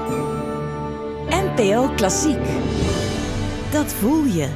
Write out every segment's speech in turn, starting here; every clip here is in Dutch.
NPO Klassiek. Dat voel je.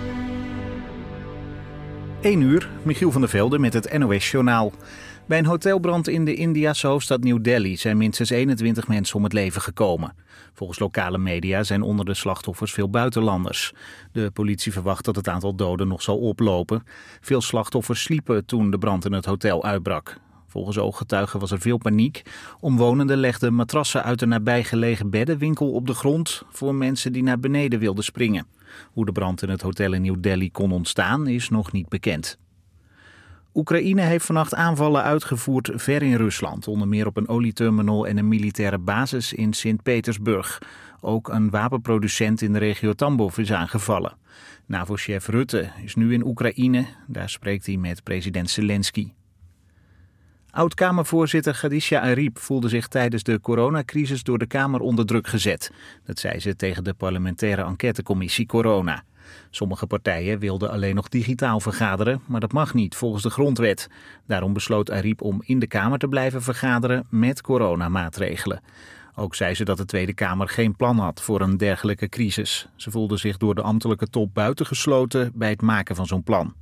1 uur, Michiel van der Velde met het NOS-journaal. Bij een hotelbrand in de Indiase hoofdstad New Delhi zijn minstens 21 mensen om het leven gekomen. Volgens lokale media zijn onder de slachtoffers veel buitenlanders. De politie verwacht dat het aantal doden nog zal oplopen. Veel slachtoffers sliepen toen de brand in het hotel uitbrak. Volgens ooggetuigen was er veel paniek. Omwonenden legden matrassen uit de nabijgelegen beddenwinkel op de grond voor mensen die naar beneden wilden springen. Hoe de brand in het hotel in New Delhi kon ontstaan is nog niet bekend. Oekraïne heeft vannacht aanvallen uitgevoerd ver in Rusland, onder meer op een olieterminal en een militaire basis in Sint-Petersburg. Ook een wapenproducent in de regio Tambov is aangevallen. NAVO-chef Rutte is nu in Oekraïne, daar spreekt hij met president Zelensky. Oud-Kamervoorzitter Khadija Arib voelde zich tijdens de coronacrisis door de Kamer onder druk gezet. Dat zei ze tegen de parlementaire enquêtecommissie Corona. Sommige partijen wilden alleen nog digitaal vergaderen, maar dat mag niet volgens de grondwet. Daarom besloot Arib om in de Kamer te blijven vergaderen met coronamaatregelen. Ook zei ze dat de Tweede Kamer geen plan had voor een dergelijke crisis. Ze voelde zich door de ambtelijke top buitengesloten bij het maken van zo'n plan.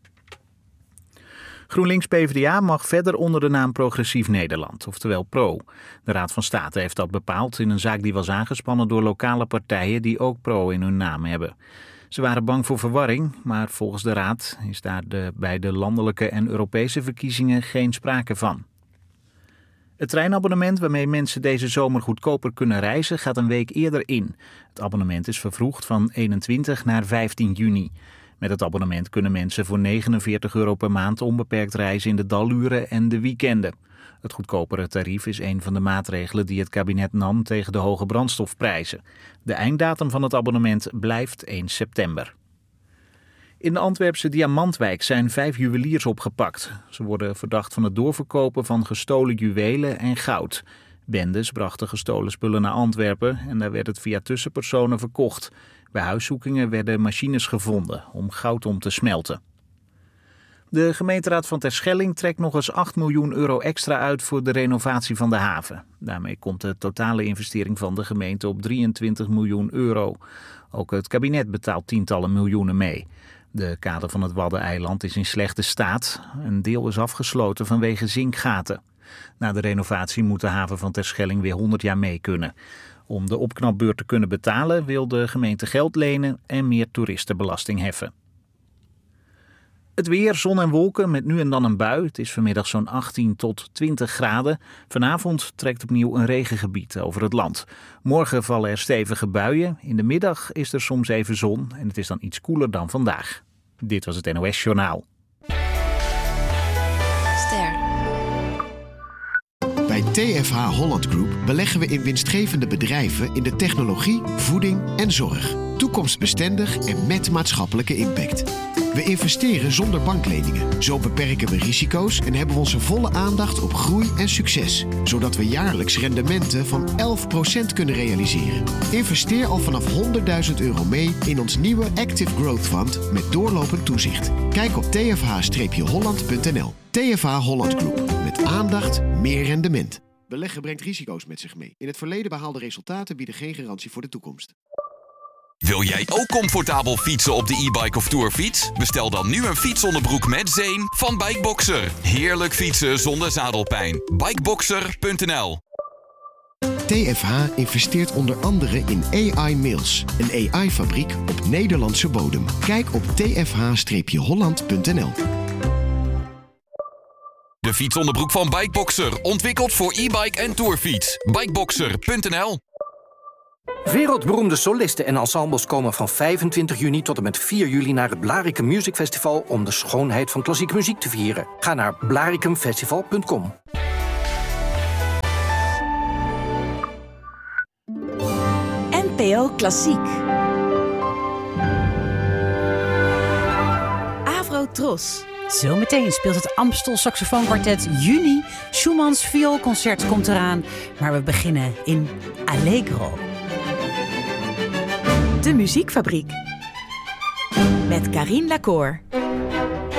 GroenLinks-PVDA mag verder onder de naam Progressief Nederland, oftewel PRO. De Raad van State heeft dat bepaald in een zaak die was aangespannen door lokale partijen die ook PRO in hun naam hebben. Ze waren bang voor verwarring, maar volgens de Raad is daar bij de landelijke en Europese verkiezingen geen sprake van. Het treinabonnement waarmee mensen deze zomer goedkoper kunnen reizen gaat een week eerder in. Het abonnement is vervroegd van 21 naar 15 juni. Met het abonnement kunnen mensen voor €49 per maand onbeperkt reizen in de daluren en de weekenden. Het goedkopere tarief is een van de maatregelen die het kabinet nam tegen de hoge brandstofprijzen. De einddatum van het abonnement blijft 1 september. In de Antwerpse Diamantwijk zijn 5 juweliers opgepakt. Ze worden verdacht van het doorverkopen van gestolen juwelen en goud. Bendes brachten gestolen spullen naar Antwerpen en daar werd het via tussenpersonen verkocht. Bij huiszoekingen werden machines gevonden om goud om te smelten. De gemeenteraad van Terschelling trekt nog eens €8 miljoen extra uit voor de renovatie van de haven. Daarmee komt de totale investering van de gemeente op €23 miljoen. Ook het kabinet betaalt tientallen miljoenen mee. De kade van het Waddeneiland is in slechte staat. Een deel is afgesloten vanwege zinkgaten. Na de renovatie moet de haven van Terschelling weer 100 jaar mee kunnen. Om de opknapbeurt te kunnen betalen wil de gemeente geld lenen en meer toeristenbelasting heffen. Het weer, zon en wolken met nu en dan een bui. Het is vanmiddag zo'n 18 tot 20 graden. Vanavond trekt opnieuw een regengebied over het land. Morgen vallen er stevige buien. In de middag is er soms even zon en het is dan iets koeler dan vandaag. Dit was het NOS Journaal. Ster. Bij TFH Holland Group beleggen we in winstgevende bedrijven in de technologie, voeding en zorg. Toekomstbestendig en met maatschappelijke impact. We investeren zonder bankleningen. Zo beperken we risico's en hebben we onze volle aandacht op groei en succes. Zodat we jaarlijks rendementen van 11% kunnen realiseren. Investeer al vanaf €100.000 mee in ons nieuwe Active Growth Fund met doorlopend toezicht. Kijk op tfh-holland.nl. TFH Holland Group. Met aandacht, meer rendement. Beleggen brengt risico's met zich mee. In het verleden behaalde resultaten bieden geen garantie voor de toekomst. Wil jij ook comfortabel fietsen op de e-bike of tourfiets? Bestel dan nu een fietsonderbroek met zeem van Bikeboxer. Heerlijk fietsen zonder zadelpijn. Bikeboxer.nl. TFH investeert onder andere in AI Mills, een AI-fabriek op Nederlandse bodem. Kijk op tfh-holland.nl. De fietsonderbroek van Bikeboxer, ontwikkeld voor e-bike en tourfiets. Bikeboxer.nl. Wereldberoemde solisten en ensembles komen van 25 juni tot en met 4 juli naar het Blaricum Music Festival om de schoonheid van klassieke muziek te vieren. Ga naar blaricumfestival.com. NPO Klassiek. Avro-Tros. Zometeen speelt het Amstel Saxofoonkwartet Juni. Schumanns vioolconcert komt eraan. Maar we beginnen in Allegro. De Muziekfabriek. Met Carine Lacour.